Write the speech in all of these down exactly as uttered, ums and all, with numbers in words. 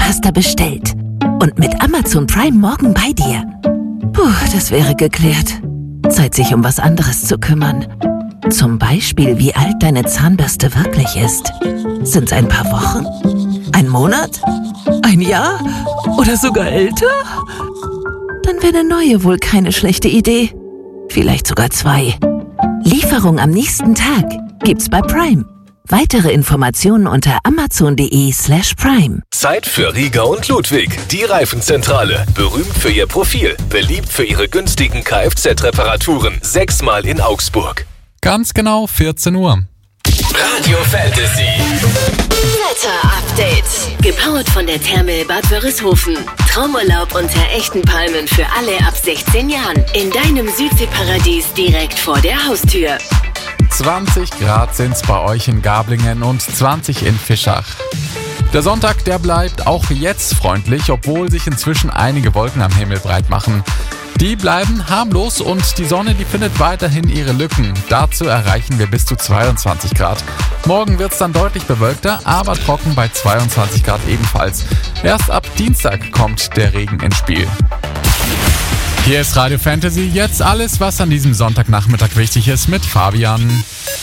Zahnpasta bestellt und mit Amazon Prime morgen bei dir. Puh, das wäre geklärt. Zeit, sich um was anderes zu kümmern. Zum Beispiel, wie alt deine Zahnbürste wirklich ist. Sind's ein paar Wochen? Ein Monat? Ein Jahr? Oder sogar älter? Dann wäre eine neue wohl keine schlechte Idee. Vielleicht sogar zwei. Lieferung am nächsten Tag gibt's bei Prime. Weitere Informationen unter amazon.de slash prime. Zeit für Rieger und Ludwig, die Reifenzentrale. Berühmt für ihr Profil, beliebt für ihre günstigen Kfz-Reparaturen. Sechsmal in Augsburg. Ganz genau vierzehn Uhr. Radio Fantasy. Wetter-Update. Gepowert von der Therme Bad Wörishofen. Traumurlaub unter echten Palmen für alle ab sechzehn Jahren. In deinem Südseeparadies direkt vor der Haustür. zwanzig Grad sind's bei euch in Gablingen und zwanzig in Fischach. Der Sonntag, der bleibt auch jetzt freundlich, obwohl sich inzwischen einige Wolken am Himmel breit machen. Die bleiben harmlos und die Sonne, die findet weiterhin ihre Lücken. Dazu erreichen wir bis zu zweiundzwanzig Grad. Morgen wird's dann deutlich bewölkter, aber trocken bei zweiundzwanzig Grad ebenfalls. Erst ab Dienstag kommt der Regen ins Spiel. Hier ist Radio Fantasy, jetzt alles, was an diesem Sonntagnachmittag wichtig ist, mit Fabian.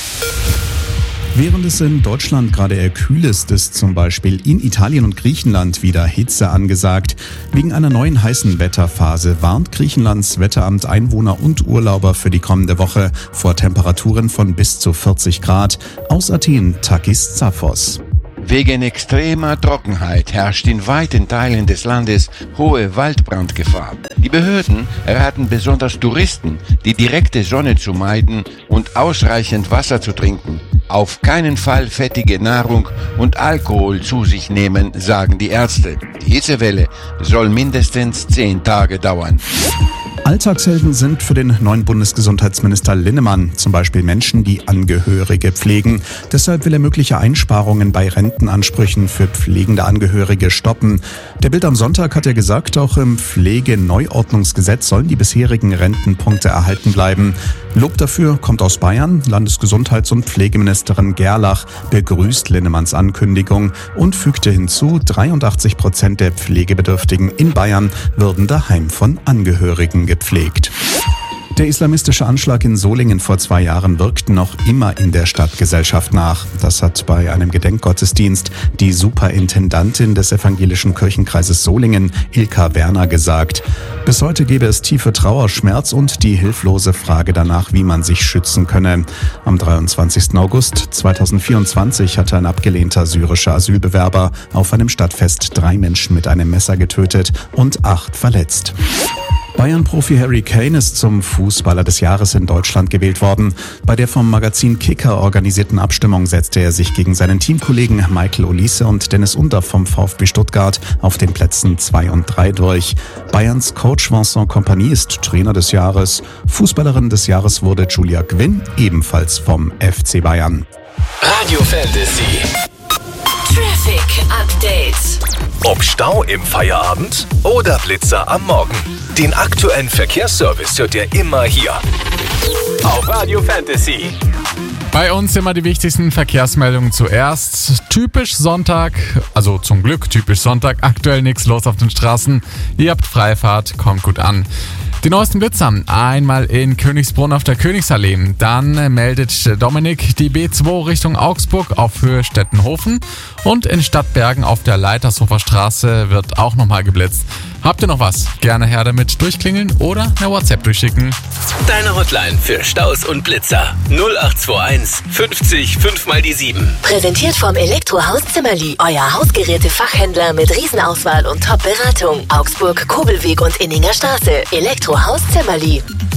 Während es in Deutschland gerade eher kühl ist, ist zum Beispiel in Italien und Griechenland wieder Hitze angesagt. Wegen einer neuen heißen Wetterphase warnt Griechenlands Wetteramt Einwohner und Urlauber für die kommende Woche vor Temperaturen von bis zu vierzig Grad. Aus Athen, Takis Zaphos. Wegen extremer Trockenheit herrscht in weiten Teilen des Landes hohe Waldbrandgefahr. Die Behörden raten besonders Touristen, die direkte Sonne zu meiden und ausreichend Wasser zu trinken. Auf keinen Fall fettige Nahrung und Alkohol zu sich nehmen, sagen die Ärzte. Die Hitzewelle soll mindestens zehn Tage dauern. Alltagshelden sind für den neuen Bundesgesundheitsminister Linnemann zum Beispiel Menschen, die Angehörige pflegen. Deshalb will er mögliche Einsparungen bei Rentenansprüchen für pflegende Angehörige stoppen. Der Bild am Sonntag hat er gesagt, auch im Pflegeneuordnungsgesetz sollen die bisherigen Rentenpunkte erhalten bleiben. Lob dafür kommt aus Bayern. Landesgesundheits- und Pflegeministerin Gerlach begrüßt Linnemanns Ankündigung und fügte hinzu, dreiundachtzig Prozent der Pflegebedürftigen in Bayern würden daheim von Angehörigen gepflegt. Der islamistische Anschlag in Solingen vor zwei Jahren wirkt noch immer in der Stadtgesellschaft nach. Das hat bei einem Gedenkgottesdienst die Superintendantin des evangelischen Kirchenkreises Solingen, Ilka Werner, gesagt. Bis heute gebe es tiefe Trauer, Schmerz und die hilflose Frage danach, wie man sich schützen könne. Am dreiundzwanzigsten August zweitausendvierundzwanzig hatte ein abgelehnter syrischer Asylbewerber auf einem Stadtfest drei Menschen mit einem Messer getötet und acht verletzt. Bayern-Profi Harry Kane ist zum Fußballer des Jahres in Deutschland gewählt worden. Bei der vom Magazin Kicker organisierten Abstimmung setzte er sich gegen seinen Teamkollegen Michael Olise und Dennis Unter vom VfB Stuttgart auf den Plätzen zwei und drei durch. Bayerns Coach Vincent Kompany ist Trainer des Jahres. Fußballerin des Jahres wurde Julia Gwynn, ebenfalls vom F C Bayern. Radio Fantasy. Traffic Update. Ob Stau im Feierabend oder Blitzer am Morgen. Den aktuellen Verkehrsservice hört ihr immer hier auf Radio Fantasy. Bei uns immer die wichtigsten Verkehrsmeldungen zuerst. Typisch Sonntag, also zum Glück typisch Sonntag, aktuell nichts los auf den Straßen. Ihr habt Freifahrt, kommt gut an. Die neuesten Blitzer, einmal in Königsbrunn auf der Königsallee. Dann meldet Dominik die B zwei Richtung Augsburg auf Höhe Stettenhofen. Und in Stadtbergen auf der Leitershofer Straße wird auch nochmal geblitzt. Habt ihr noch was? Gerne her damit durchklingeln oder eine WhatsApp durchschicken. Deine Hotline für Staus und Blitzer null acht zwei eins fünfzig fünf mal die sieben. Präsentiert vom Elektrohaus Zimmerli. Euer Hausgeräte-Fachhändler mit Riesenauswahl und Top-Beratung. Augsburg, Kobelweg und Inninger Straße. Elektrohaus Zimmerli.